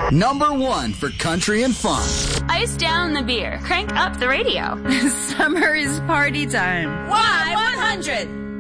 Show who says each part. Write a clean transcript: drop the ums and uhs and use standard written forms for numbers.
Speaker 1: Number 1 for country and funk.
Speaker 2: Ice down the beer. Crank up the radio.
Speaker 3: Summer is party time.
Speaker 4: Y100.